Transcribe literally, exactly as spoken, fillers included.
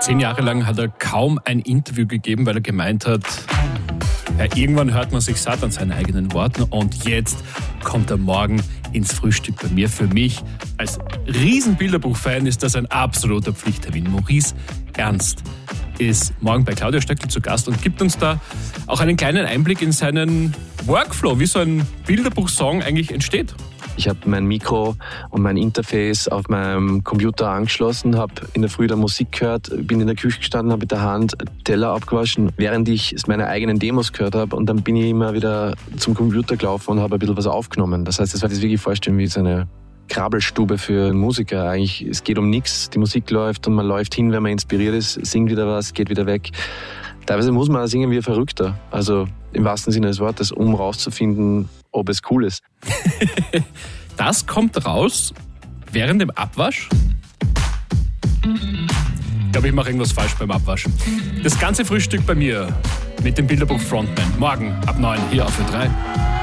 Zehn Jahre lang hat er kaum ein Interview gegeben, weil er gemeint hat, ja, irgendwann hört man sich satt an seinen eigenen Worten und jetzt kommt er morgen ins Frühstück bei mir. Für mich als Riesen-Bilderbuch-Fan ist das ein absoluter Pflichttermin. Maurice Ernst ist morgen bei Claudia Stöckl zu Gast und gibt uns da auch einen kleinen Einblick in seinen Workflow, wie so ein Bilderbuch-Song eigentlich entsteht. Ich habe mein Mikro und mein Interface auf meinem Computer angeschlossen, habe in der Früh der Musik gehört, bin in der Küche gestanden, habe mit der Hand Teller abgewaschen, während ich meine eigenen Demos gehört habe, und dann bin ich immer wieder zum Computer gelaufen und habe ein bisschen was aufgenommen. Das heißt, das war das wirklich vorstellen wie so eine Krabbelstube für einen Musiker. Eigentlich, es geht um nichts, die Musik läuft und man läuft hin, wenn man inspiriert ist, singt wieder was, geht wieder weg. Teilweise muss man singen wie ein Verrückter, also im wahrsten Sinne des Wortes, um rauszufinden, ob es cool ist. Das kommt raus während dem Abwasch? Ich glaube, ich mache irgendwas falsch beim Abwaschen. Das ganze Frühstück bei mir mit dem Bilderbuch Frontman. Morgen ab neun hier auf Ö drei.